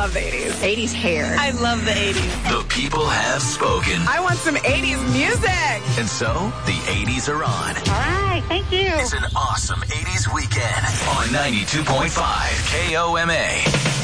love the 80s. 80s hair. I love the 80s. The people have spoken. I want some 80s music. And so, the 80s are on. All right, thank you. It's an awesome 80s weekend on 92.5 KOMA.